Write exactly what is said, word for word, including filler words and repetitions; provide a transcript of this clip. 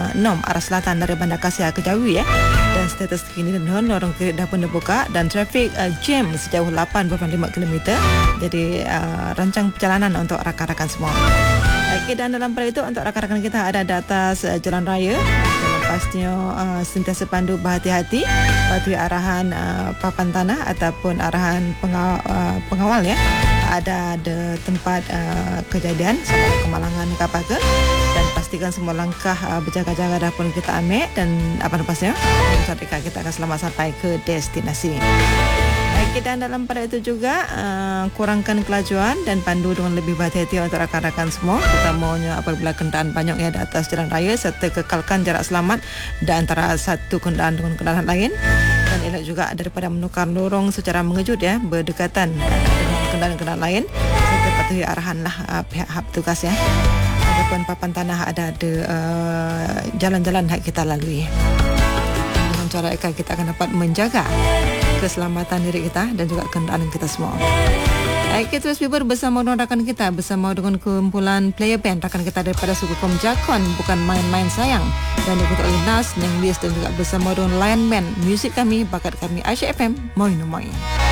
uh, Nom arah selatan dari Bandar Kasia ke Jawi ya. Dan status kini non lorong kiri dah pun dibuka dan trafik uh, jam sejauh lapan perpuluhan lima kilometer. Jadi uh, rancang perjalanan untuk rakan-rakan semua. Okey, dan dalam pada itu untuk rakan-rakan kita ada di atas uh, jalan raya. Pastinya uh, sentiasa pandu berhati-hati, patuhi arahan uh, papan tanah ataupun arahan pengawal, uh, pengawal ya. Ada ada tempat uh, kejadian sama ada kemalangan ke apa ke, dan pastikan semua langkah uh, berjaga-jaga dah pun kita ambil, dan apa napasnya insya-Allah kita akan selamat sampai ke destinasi. Okey, dan dalam pada itu juga uh, kurangkan kelajuan dan pandu dengan lebih berhati-hati untuk rakan-rakan semua, terutamanya apabila kenderaan banyak ya di atas jalan raya, serta kekalkan jarak selamat di antara satu kenderaan dengan kenderaan lain, dan elak juga daripada menukar lorong secara mengejut ya berdekatan dengan kenderaan-kenderaan lain, serta patuhi arahan lah uh, pihak petugas ya. Ataupun papan tanah ada ada uh, jalan-jalan yang kita lalui. Dengan cara itu kita akan dapat menjaga keselamatan diri kita dan juga kenderaan kita semua. Baik, kita terus bibar bersama dengan rakan kita, bersama dengan kumpulan player band rakan kita daripada suku Kom Jakon, bukan main-main sayang, dan diikuti oleh Nas, Neng Lies, dan juga bersama dengan Lion Man, muzik kami, bakat kami Aisyah F M, Moin Moin.